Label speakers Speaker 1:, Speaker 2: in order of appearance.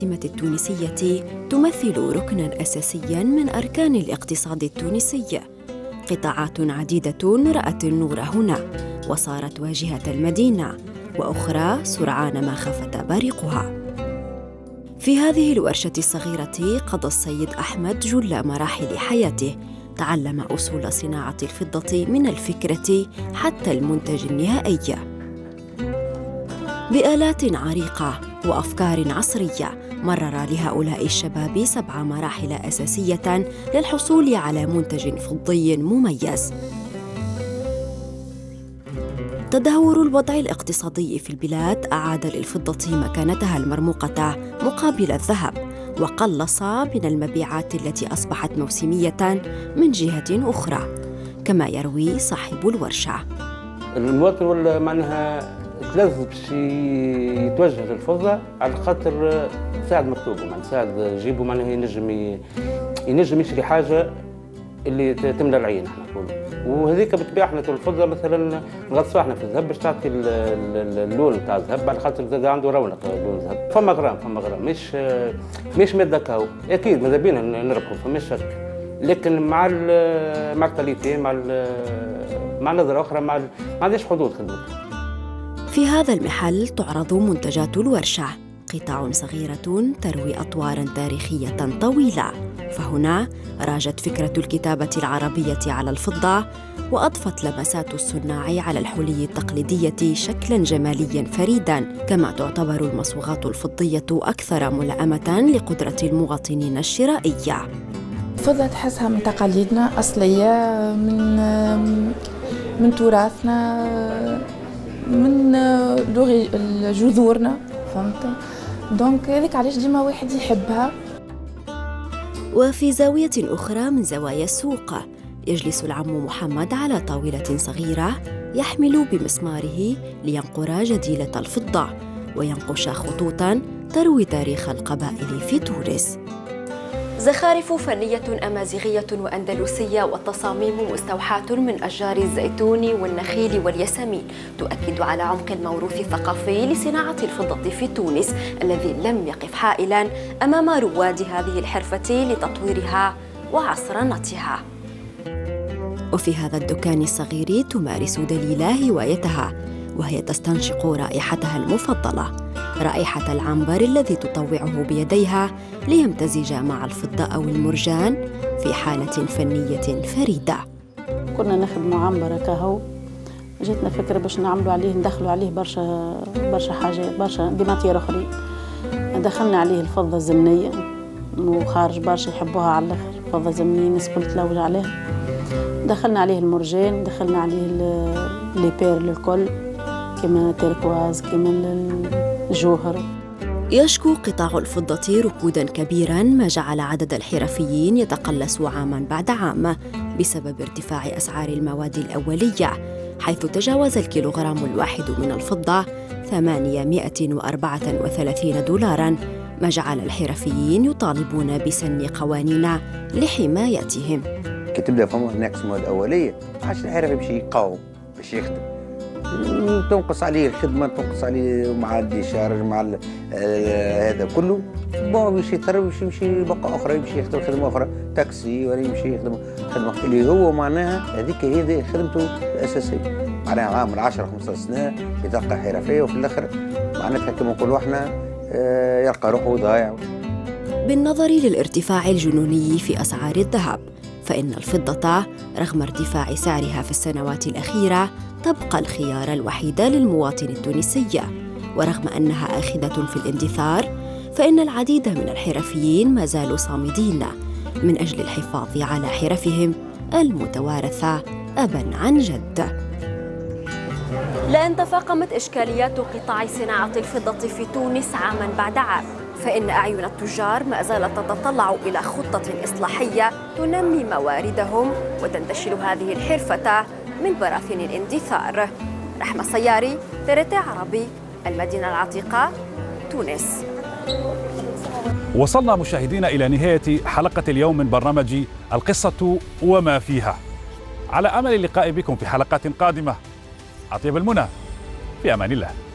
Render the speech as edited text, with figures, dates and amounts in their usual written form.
Speaker 1: التونسية تمثل ركناً أساسياً من أركان الاقتصاد التونسي. قطاعات عديدة رأت النور هنا وصارت واجهة المدينة، وأخرى سرعان ما خفت بارقها. في هذه الورشة الصغيرة قضى السيد أحمد جل مراحل حياته، تعلم أصول صناعة الفضة من الفكرة حتى المنتج النهائي، بآلات عريقة وأفكار عصرية. مرر لهؤلاء الشباب 7 مراحل أساسية للحصول على منتج فضي مميز. تدهور الوضع الاقتصادي في البلاد أعاد للفضة مكانتها المرموقة مقابل الذهب، وقلص من المبيعات التي أصبحت موسمية من جهة أخرى، كما يروي صاحب الورشة.
Speaker 2: المواطن ولا معناها تلذ باش يتوجه للفضة على خاطر تساعد مكتوبه، معناها تساعد جيبه، معناها ينجم يشري حاجة اللي تملى العين احنا نقولوا. وهذيك بالطبيعه احنا الفضه مثلا نغطسوا احنا في الذهب باش تعطي اللون تاع الذهب، على خاطر زاد عنده رونق لون الذهب. فما غرام مش ماده كاو، اكيد ماذا بينا نربحوا فماش شك، لكن مع الكاليتي مع نظره اخرى ما عندهاش حدود خدمتها.
Speaker 1: في هذا المحل تعرض منتجات الورشة، قطع صغيرة تروي أطواراً تاريخية طويلة. فهنا راجت فكرة الكتابة العربية على الفضة، وأضفت لمسات الصناع على الحلي التقليدية شكلاً جمالياً فريداً. كما تعتبر المصبوغات الفضية أكثر ملائمة لقدرة المواطنين الشرائية.
Speaker 3: الفضة تحسها من تقاليدنا أصلية، من تراثنا، من جذورنا، فهمت؟ دونك هذيك علاش ديما واحد يحبها.
Speaker 1: وفي زاوية أخرى من زوايا السوق يجلس العم محمد على طاولة صغيرة يحمل بمسماره لينقر جديلة الفضة وينقش خطوطاً تروي تاريخ القبائل في تونس. زخارف فنية أمازيغية وأندلسية والتصاميم مستوحاة من أشجار الزيتون والنخيل والياسمين تؤكد على عمق الموروث الثقافي لصناعة الفضة في تونس، الذي لم يقف حائلاً أمام رواد هذه الحرفة لتطويرها وعصرنتها. وفي هذا الدكان الصغير تمارس دليلة هوايتها، وهي تستنشق رائحتها المفضلة، رائحة العنبر الذي تطوعه بيديها ليمتزج مع الفضة أو المرجان في حالة فنية فريدة.
Speaker 4: كنا نخدموا عنبر كهو، جاتنا فكرة باش ندخلوا عليه برشا حاجات، برشا ديماتير أخرين. دخلنا عليه الفضة الزمنية، وخارج برشا يحبوها على الآخر، فضة زمنية الناس الكل تلوج عليها. دخلنا عليه المرجان، دخلنا عليه ليبير للكل، كما تيركواز، كما الجوهر.
Speaker 1: يشكو قطاع الفضة ركوداً كبيراً، ما جعل عدد الحرفيين يتقلص عاماً بعد عام بسبب ارتفاع أسعار المواد الأولية، حيث تجاوز الكيلوغرام الواحد من الفضة 834 دولارا، ما جعل الحرفيين يطالبون بسن قوانين لحمايتهم.
Speaker 5: كي تبدا فما ناقص مواد أولية، ما عادش الحرفي باش يقاوم باش يخدم، تنقص عليه الخدمه، تنقص عليه مع الديشارج مع هذا كله، بون باش يضطر يمشي بقى اخرى، يمشي يخدم خدمه اخرى تاكسي، ولا يمشي يخدم خدمه اللي هو معناها هذه خدمته الاساسيه، معناها عامل 10 15 سنه يتلقى حرفيه، وفي الاخر معناتها كما نقولوا احنا يلقى روحه ضايع.
Speaker 1: بالنظر للارتفاع الجنوني في اسعار الذهب، فإن الفضة رغم ارتفاع سعرها في السنوات الأخيرة تبقى الخيار الوحيد للمواطن التونسي، ورغم أنها آخذة في الاندثار، فإن العديد من الحرفيين ما زالوا صامدين من أجل الحفاظ على حرفهم المتوارثة أباً عن جد. لأن تفاقمت إشكاليات قطاع صناعة الفضة في تونس عاماً بعد عام، فإن أعين التجار ما زالت تتطلع إلى خطة إصلاحية تنمي مواردهم وتنتشل هذه الحرفة من براثن الاندثار. رحمة الصياري، TRT عربي، المدينة العتيقة، تونس.
Speaker 6: وصلنا مشاهدينا إلى نهاية حلقة اليوم من برنامج القصة وما فيها، على أمل اللقاء بكم في حلقات قادمة. أطيب المنى، في أمان الله.